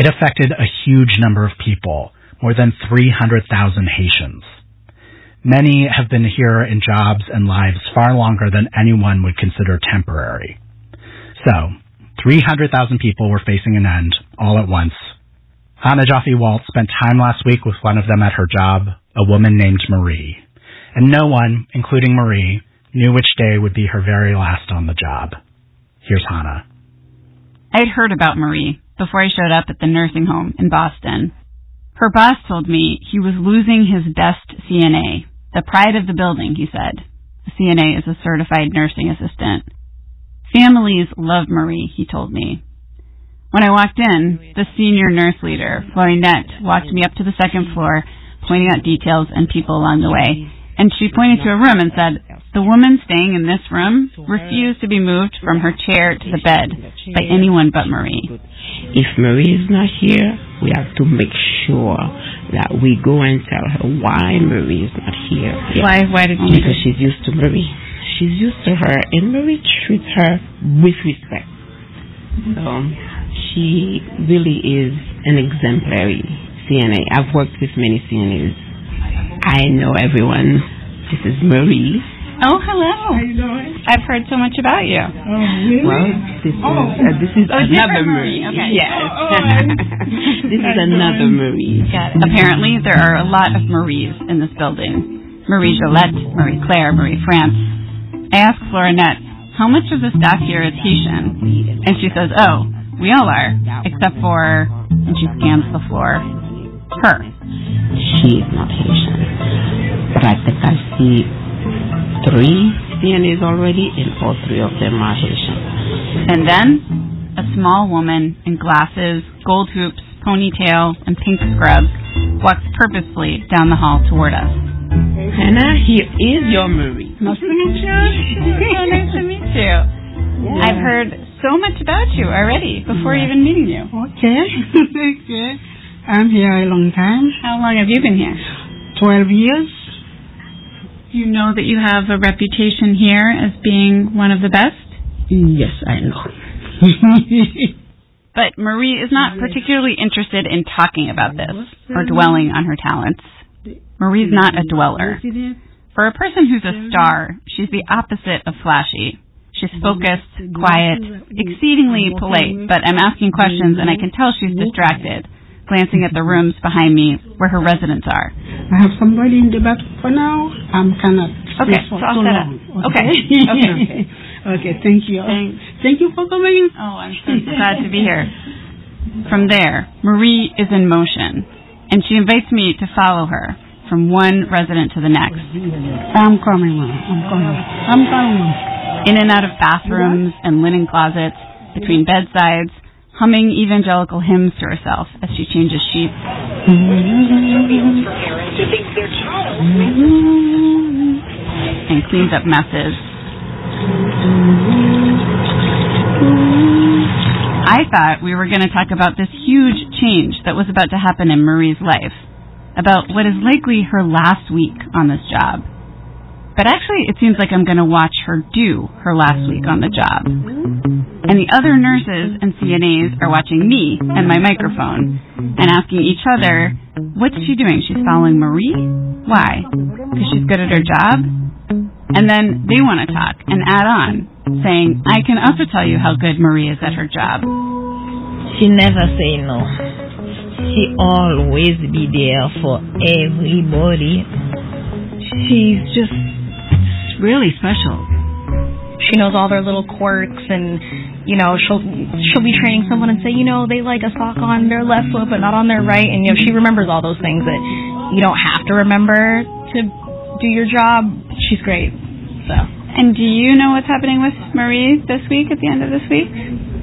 It affected a huge number of people, more than 300,000 Haitians. Many have been here in jobs and lives far longer than anyone would consider temporary. So, 300,000 people were facing an end, all at once. Hannah Joffe-Walt spent time last week with one of them at her job, a woman named Marie. And no one, including Marie, knew which day would be her very last on the job. Here's Hannah. I'd heard about Marie before I showed up at the nursing home in Boston. Her boss told me he was losing his best CNA, the pride of the building, he said. A CNA is a certified nursing assistant. Families love Marie, he told me. When I walked in, the senior nurse leader, Florinette, walked me up to the second floor, pointing out details and people along the way. And she pointed to a room and said, "The woman staying in this room refused to be moved from her chair to the bed by anyone but Marie." If Marie is not here, we have to make sure that we go and tell her why Marie is not here. Yeah. Why did she? Because she's used to Marie. She's used to her, and Marie treats her with respect. So she really is an exemplary CNA. I've worked with many CNAs. I know everyone. This is Marie. Oh, hello. How you doing? I've heard so much about you. Oh, really? Well, this is another Marie. Okay. Yes. This is another Marie. Yes. Apparently, there are a lot of Maries in this building. Marie Gillette, Marie Claire, Marie France. I asked Florinette, how much of the staff here is Haitian? And she says, oh, we all are, except for, and she scans the floor, her. She is not Haitian. But I think I see 3 CNAs already, and all 3 of them are Haitian. And then, a small woman in glasses, gold hoops, ponytail, and pink scrubs walks purposefully down the hall toward us. Hannah, here is your Marie. Nice to meet you. So nice to meet you. Yeah. I've heard so much about you already before even meeting you. Okay. Okay. I'm here a long time. How long have you been here? 12 years. You know that you have a reputation here as being one of the best? Yes, I know. But Marie is not particularly interested in talking about this or dwelling on her talents. Marie's not a dweller. For a person who's a star, she's the opposite of flashy. She's focused, quiet, exceedingly polite, but I'm asking questions and I can tell she's distracted, glancing at the rooms behind me where her residents are. I have somebody in the back for now. I'm kind of okay, so I'll set up. Okay. Okay, thank you. Thanks. Thank you for coming. Oh, I'm so glad to be here. From there, Marie is in motion, and she invites me to follow her from one resident to the next. I'm coming, I'm coming. In and out of bathrooms and linen closets, between bedsides, humming evangelical hymns to herself as she changes sheets. And cleans up messes. I thought we were going to talk about this huge change that was about to happen in Marie's life, about what is likely her last week on this job. But actually, it seems like I'm going to watch her do her last week on the job. And the other nurses and CNAs are watching me and my microphone and asking each other, what's she doing? She's following Marie? Why? Because she's good at her job? And then they want to talk and add on, saying, I can also tell you how good Marie is at her job. She never say no. She always be there for everybody. She's just really special. She knows all their little quirks, and you know she'll be training someone and say, you know, they like a sock on their left foot but not on their right, and you know she remembers all those things that you don't have to remember to do your job. She's great. So. And do you know what's happening with Marie this week, at the end of this week?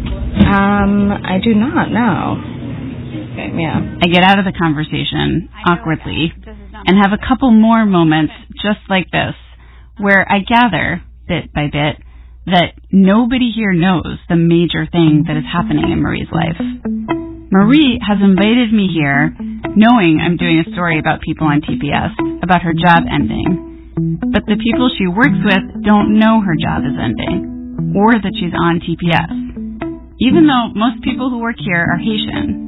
I do not know. Okay, yeah. I get out of the conversation awkwardly and have a couple more moments just like this, where I gather, bit by bit, that nobody here knows the major thing that is happening in Marie's life. Marie has invited me here knowing I'm doing a story about people on TPS, about her job ending. But the people she works with don't know her job is ending, or that she's on TPS. Even though most people who work here are Haitian,